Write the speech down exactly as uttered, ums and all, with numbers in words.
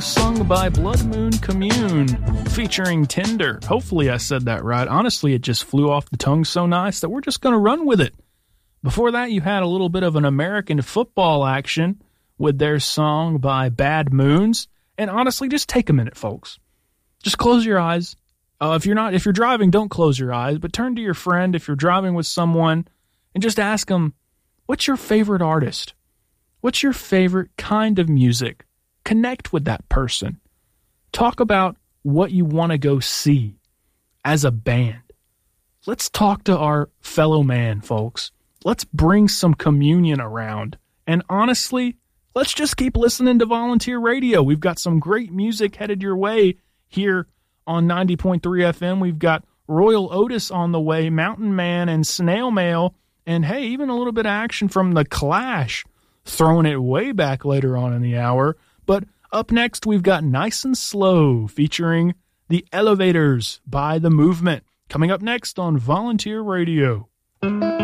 Sung by Blood Moon Commune, featuring Tinder. Hopefully I said that right. Honestly, it just flew off the tongue so nice that we're just going to run with it. Before that, you had a little bit of an American football action with their song by Bad Moons. And honestly, just take a minute, folks. Just close your eyes. Uh, if you're not, if you're driving, don't close your eyes, but turn to your friend if you're driving with someone and just ask them, what's your favorite artist? What's your favorite kind of music? Connect with that person. Talk about what you want to go see as a band. Let's talk to our fellow man, folks. Let's bring some communion around. And honestly, let's just keep listening to Volunteer Radio. We've got some great music headed your way here on ninety point three F M. We've got Royal Otis on the way, Mountain Man and Snail Mail, and hey, even a little bit of action from The Clash, throwing it way back later on in the hour. But up next, we've got Nice and Slow featuring The Elevators by The Movement. Coming up next on Volunteer Radio.